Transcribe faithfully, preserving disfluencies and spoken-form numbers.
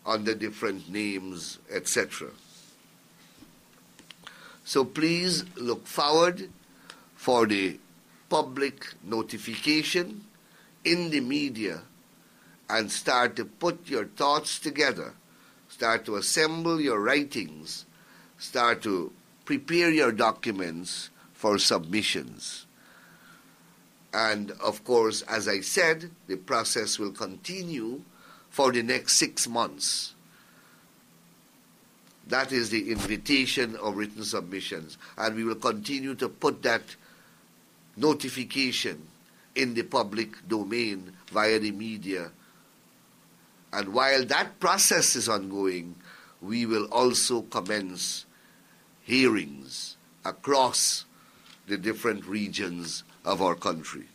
under different names, et cetera. So please look forward for the public notification in the media and start to put your thoughts together, start to assemble your writings, start to prepare your documents for submissions. And of course, as I said, the process will continue for the next six months. That is the invitation of written submissions. And we will continue to put that notification in the public domain via the media. And while that process is ongoing, we will also commence hearings across the different regions of our country.